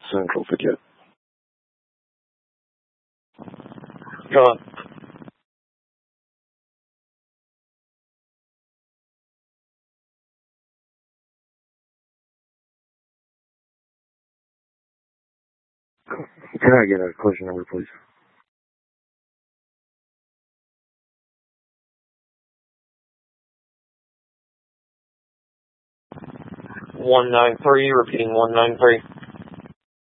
Central, forget. Go on. Can I get a closure number, please? 193, repeating 193.